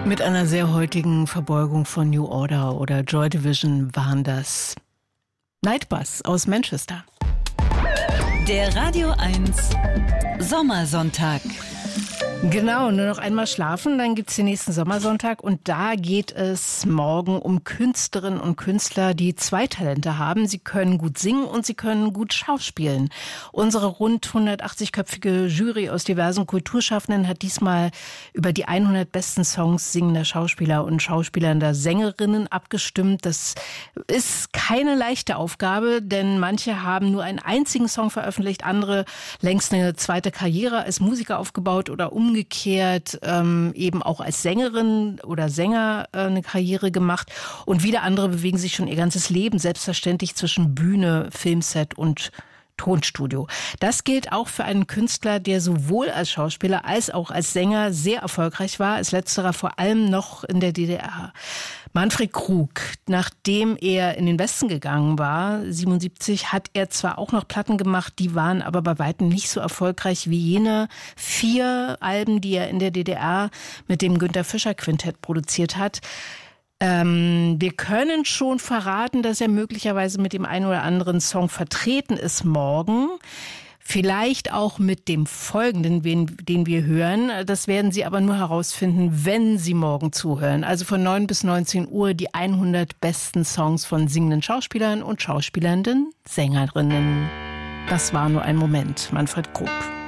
Mit einer sehr heutigen Verbeugung von New Order oder Joy Division waren das Nightbus aus Manchester. Der Radio 1 Sommersonntag. Genau, nur noch einmal schlafen, dann gibt's den nächsten Sommersonntag und da geht es morgen um Künstlerinnen und Künstler, die zwei Talente haben. Sie können gut singen und sie können gut schauspielen. Unsere rund 180-köpfige Jury aus diversen Kulturschaffenden hat diesmal über die 100 besten Songs singender Schauspieler und schauspielernder Sängerinnen abgestimmt. Das ist keine leichte Aufgabe, denn manche haben nur einen einzigen Song veröffentlicht, andere längst eine zweite Karriere als Musiker aufgebaut oder umgekehrt eben auch als Sängerin oder Sänger eine Karriere gemacht und wieder andere bewegen sich schon ihr ganzes Leben selbstverständlich zwischen Bühne, Filmset und Tonstudio. Das gilt auch für einen Künstler, der sowohl als Schauspieler als auch als Sänger sehr erfolgreich war, als letzterer vor allem noch in der DDR. Manfred Krug, nachdem er in den Westen gegangen war, 1977, hat er zwar auch noch Platten gemacht, die waren aber bei weitem nicht so erfolgreich wie jene 4 Alben, die er in der DDR mit dem Günter Fischer Quintett produziert hat. Wir können schon verraten, dass er möglicherweise mit dem einen oder anderen Song vertreten ist morgen. Vielleicht auch mit dem folgenden, den wir hören. Das werden Sie aber nur herausfinden, wenn Sie morgen zuhören. Also von 9 bis 19 Uhr die 100 besten Songs von singenden Schauspielern und schauspielernden Sängerinnen. Das war nur ein Moment. Manfred Krug.